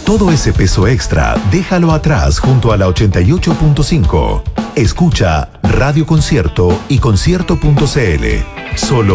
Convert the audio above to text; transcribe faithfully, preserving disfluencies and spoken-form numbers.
Todo ese peso extra, déjalo atrás junto a la ochenta y ocho punto cinco. Escucha Radio Concierto y concierto punto c l. Solo